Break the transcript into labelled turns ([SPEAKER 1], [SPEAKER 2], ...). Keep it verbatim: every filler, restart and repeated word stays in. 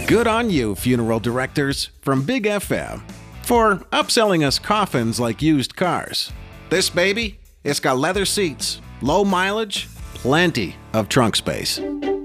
[SPEAKER 1] Good on you, funeral directors from Big F M, for upselling us coffins like used cars. This baby, it's got leather seats, low mileage, plenty of trunk space.